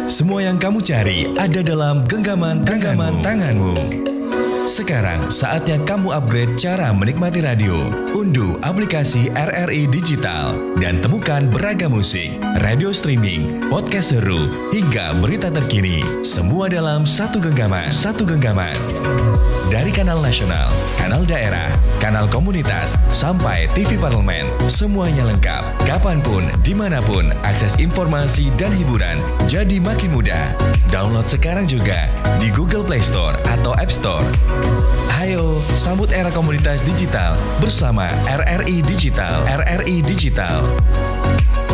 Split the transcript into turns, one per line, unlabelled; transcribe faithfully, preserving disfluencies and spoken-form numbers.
Semua yang kamu cari ada dalam genggaman genggaman tanganmu. Sekarang saatnya kamu upgrade cara menikmati radio. Unduh aplikasi R R I Digital dan temukan beragam musik, radio streaming, podcast seru, hingga berita terkini. Semua dalam satu genggaman. Satu genggaman. Dari kanal nasional, kanal daerah, kanal komunitas, sampai T V parlemen, semuanya lengkap. Kapanpun, dimanapun, akses informasi dan hiburan jadi makin mudah. Download sekarang juga di Google Play Store atau App Store. Ayo, sambut era komunitas digital bersama R R I Digital. R R I Digital.